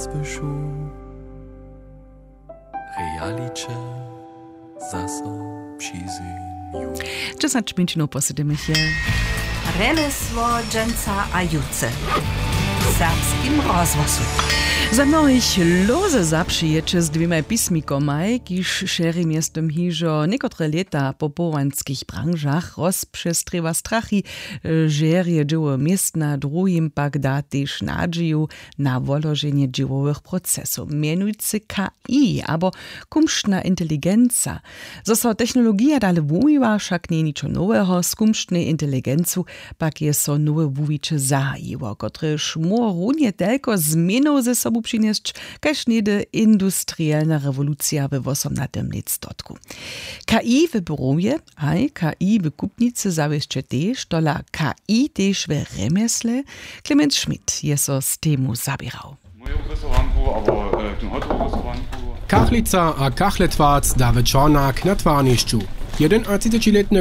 zwyšu realicze zaso przyzyniu. 10 minut posydymy się. Remesło dżęca a juce. Serbskim rozwosu. Za mnohých loze zaprzyječe z dwiema pismikomaj, kiž šerim jestem hižo niekotre leta po połanskich branżach rozprzestrywa strachy, żerie dzieło miestna drugim pak datyż nadzieju na wolożenie dziełowych procesów, mianujcy KI, albo kumsztna inteligenca. Zoso technologia dale wujiwa, však nie niczo nowego, z kumsztnej inteligencu pak je so nowe wujicze zajiwo, które szmur runie tylko zmienów ze sobą przynieść, kaž niede industrialna rewolucja we 18. lectotku. KI wyboruje, a KI w kupnicy zawieszcze też, dola KI też we remesle. Clement Schmidt je so z temu zabierał. Moje urysowanku, albo tym hotu urysowanku. Kachlica a kachletwarc David Czornak na twarniszczu. 11-letny